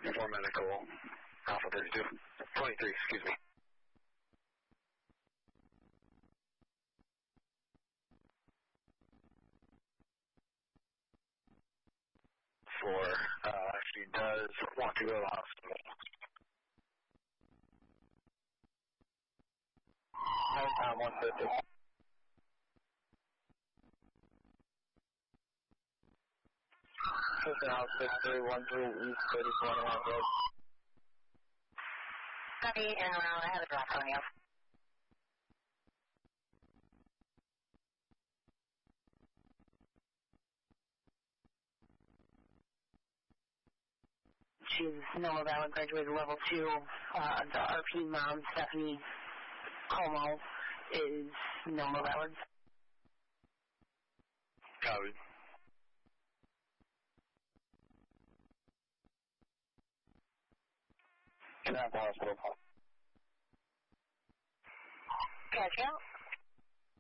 4 medical, Alpha 32. 23, excuse me. She does want to go to the hospital. Hometown 150. Houston House 6313 East 34 Road. Copy, and around, I have a drop on you. She's normal valid, graduated level 2. The RP mom, Stephanie Como, is normal valid. Copy. Get out of the hospital. Gotcha.